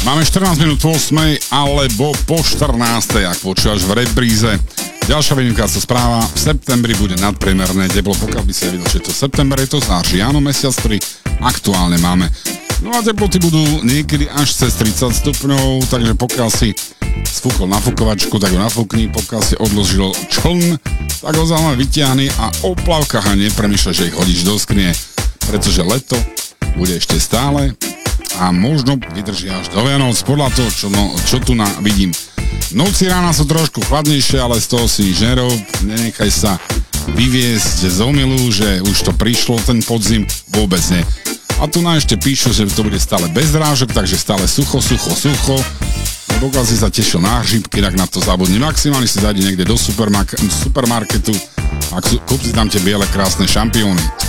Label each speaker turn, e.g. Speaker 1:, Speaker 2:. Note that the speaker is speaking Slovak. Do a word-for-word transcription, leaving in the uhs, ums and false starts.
Speaker 1: Máme štrnásť minút po ôsmej alebo po štrnástej, ak počúvaš v repríze. Ďalšia vynikajúca správa, v septembri bude nadpriemerné teplo, pokiaľ by si videl, že to september je to září, áno, mesiac, ktorý aktuálne máme. No a teploty budú niekedy až cez tridsať stupňov, takže pokiaľ si sfúkol nafúkovačku, tak ho nafúkni, pokiaľ si odložil čln, tak ho zaujímavé vytiahni a o plavkách a nepremýšľaj, že ich hodíš do skrine, pretože leto bude ešte stále a možno vydrží až do Vianoc, podľa toho, čo, no, čo tu na, vidím. Noci rána sú trošku chladnejšie, ale z toho si nič nerob, nenechaj sa vyviesť z omylu, že už to prišlo, ten podzim, vôbec nie. A tu na ešte píšu, že to bude stále bez zrážok, takže stále sucho, sucho, sucho. Pokiaľ si sa tešil na hřibky, tak na to zabudni. Maximálne si zajdi niekde do supermark- supermarketu a kúp si tam tie biele krásne šampióny.